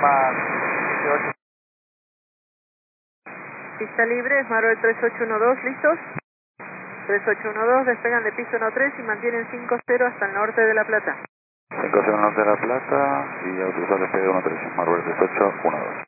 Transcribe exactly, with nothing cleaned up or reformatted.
Lima dieciocho. Pista libre, Smart tres ocho uno dos, ¿listos? tres ocho uno dos, despegan de piso uno tres y mantienen cinco cero hasta el norte de La Plata. cinco cero norte de La Plata y autorizado despegue uno tres, Smart tres ocho uno dos.